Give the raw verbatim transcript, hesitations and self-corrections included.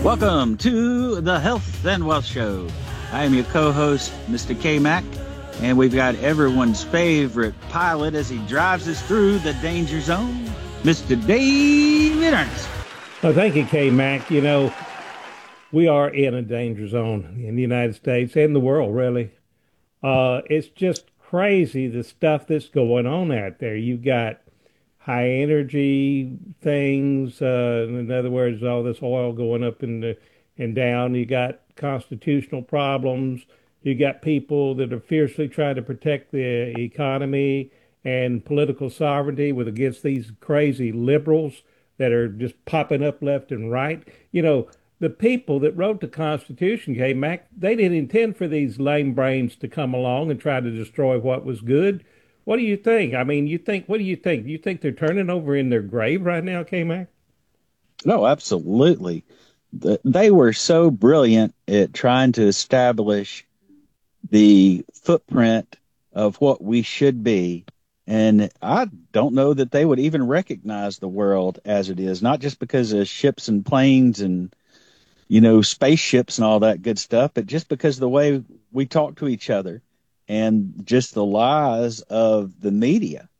Welcome to the Health and Wealth Show. I am your co-host, Mister K-Mac, and we've got everyone's favorite pilot as he drives us through the danger zone, Mister David Ernest. Oh, thank you, K-Mac. You know, we are in a danger zone in the United States and the world, really. Uh, it's just crazy the stuff that's going on out there. You've got high energy things. Uh, in other words, all this oil going up and the, and down. You got constitutional problems. You got people that are fiercely trying to protect the economy and political sovereignty with against these crazy liberals that are just popping up left and right. You know, the people that wrote the Constitution, K Mac, they didn't intend for these lame brains to come along and try to destroy what was good. What do you think? I mean, you think, what do you think? You think they're turning over in their grave right now, K Mac? No, absolutely. The- They were so brilliant at trying to establish the footprint of what we should be. And I don't know that they would even recognize the world as it is, not just because of ships and planes and, you know, spaceships and all that good stuff, but just because of the way we talk to each other and just the lies of the media.